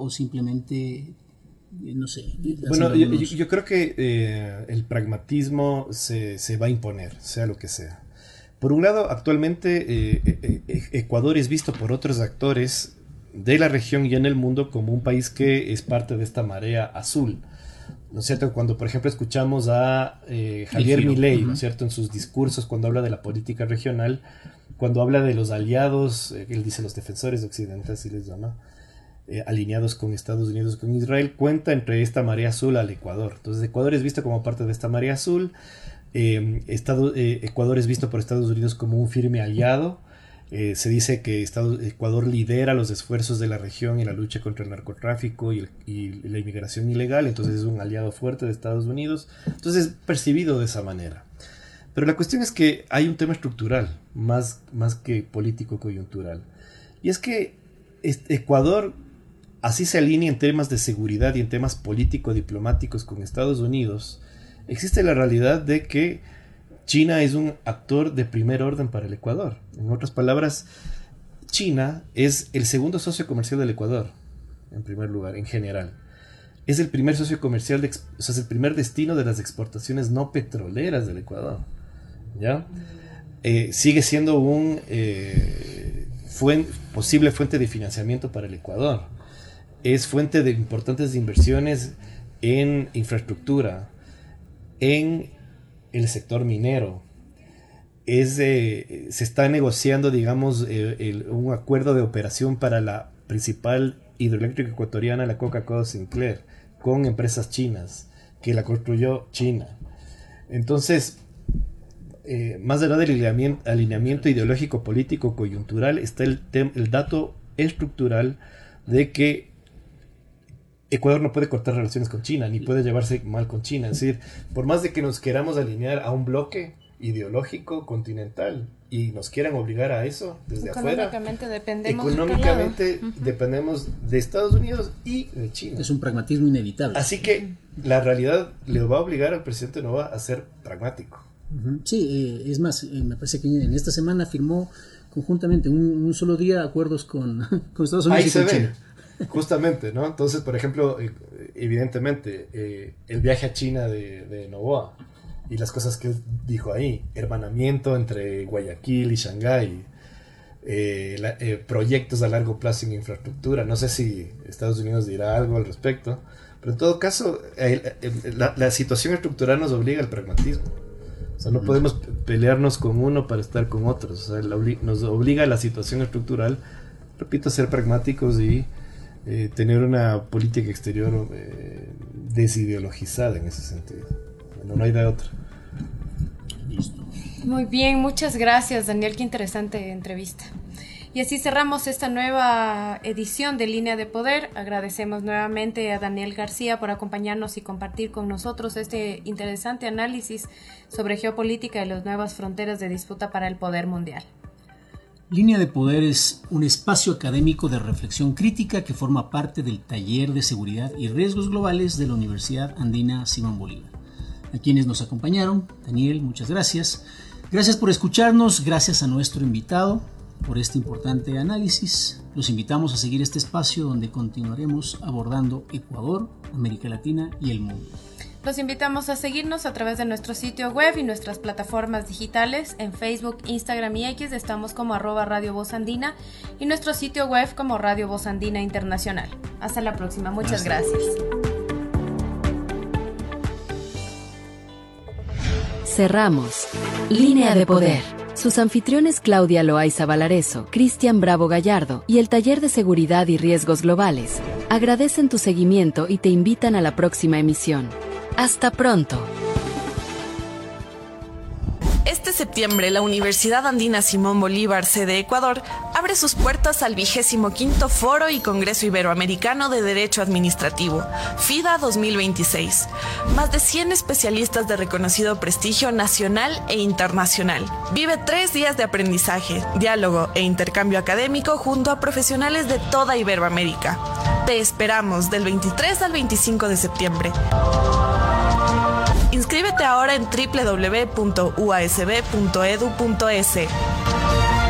o simplemente, no sé? Bueno, yo creo que el pragmatismo se va a imponer, sea lo que sea. Por un lado, actualmente Ecuador es visto por otros actores de la región y en el mundo como un país que es parte de esta marea azul, ¿no es cierto? Cuando, por ejemplo, escuchamos a Javier Milei, ¿no es cierto?, en sus discursos, cuando habla de la política regional, cuando habla de los aliados, él dice los defensores de Occidente, así les llama, alineados con Estados Unidos, con Israel, cuenta entre esta marea azul al Ecuador. Entonces, Ecuador es visto como parte de esta marea azul. Ecuador es visto por Estados Unidos como un firme aliado. Se dice que Ecuador lidera los esfuerzos de la región en la lucha contra el narcotráfico y la inmigración ilegal, entonces es un aliado fuerte de Estados Unidos, entonces es percibido de esa manera. Pero la cuestión es que hay un tema estructural, más que político coyuntural, y es que Ecuador, así se alinea en temas de seguridad y en temas político-diplomáticos con Estados Unidos, existe la realidad de que China es un actor de primer orden para el Ecuador. En otras palabras, China es el segundo socio comercial del Ecuador, en primer lugar, en general. Es el primer socio comercial, es el primer destino de las exportaciones no petroleras del Ecuador, ¿ya? Sigue siendo un posible fuente de financiamiento para el Ecuador. Es fuente de importantes inversiones en infraestructura, en el sector minero. Se está negociando, digamos, un acuerdo de operación para la principal hidroeléctrica ecuatoriana, la Coca-Cola Sinclair, con empresas chinas, que la construyó China. Entonces, más allá del alineamiento ideológico, político, coyuntural, está el dato estructural de que Ecuador no puede cortar relaciones con China, ni puede llevarse mal con China. Es decir, por más de que nos queramos alinear a un bloque ideológico continental y nos quieran obligar a eso desde afuera, económicamente dependemos de Estados Unidos y de China. Es un pragmatismo inevitable. Así que la realidad le va a obligar al presidente Noboa a ser pragmático. Sí, es más, me parece que en esta semana firmó conjuntamente un solo día acuerdos con Estados Unidos y con China. Justamente, ¿no? Entonces, por ejemplo, evidentemente, el viaje a China de Noboa y las cosas que él dijo ahí, hermanamiento entre Guayaquil y Shanghái, proyectos a largo plazo en infraestructura. No sé si Estados Unidos dirá algo al respecto, pero en todo caso, la situación estructural nos obliga al pragmatismo. O sea, no podemos pelearnos con uno para estar con otros. O sea, nos obliga la situación estructural, repito, a ser pragmáticos y tener una política exterior desideologizada en ese sentido. Bueno, no hay de otra. Listo. Muy bien, muchas gracias, Daniel, qué interesante entrevista. Y así cerramos esta nueva edición de Línea de Poder. Agradecemos nuevamente a Daniel García por acompañarnos y compartir con nosotros este interesante análisis sobre geopolítica y las nuevas fronteras de disputa para el poder mundial. Línea de Poder es un espacio académico de reflexión crítica que forma parte del Taller de Seguridad y Riesgos Globales de la Universidad Andina Simón Bolívar. A quienes nos acompañaron, Daniel, muchas gracias. Gracias por escucharnos, gracias a nuestro invitado por este importante análisis. Los invitamos a seguir este espacio donde continuaremos abordando Ecuador, América Latina y el mundo. Los invitamos a seguirnos a través de nuestro sitio web y nuestras plataformas digitales. En Facebook, Instagram y X estamos como @Radio Voz Andina y nuestro sitio web como Radio Voz Andina Internacional. Hasta la próxima. Muchas gracias. Cerramos Línea de Poder. Sus anfitriones Claudia Loaiza Valareso, Cristian Bravo Gallardo y el Taller de Seguridad y Riesgos Globales agradecen tu seguimiento y te invitan a la próxima emisión. Hasta pronto. Este septiembre, la Universidad Andina Simón Bolívar, sede Ecuador, abre sus puertas al 25º Foro y Congreso Iberoamericano de Derecho Administrativo, FIDA 2026. Más de 100 especialistas de reconocido prestigio nacional e internacional. Vive 3 días de aprendizaje, diálogo e intercambio académico junto a profesionales de toda Iberoamérica. Te esperamos del 23 al 25 de septiembre. Inscríbete ahora en www.uasb.edu.es.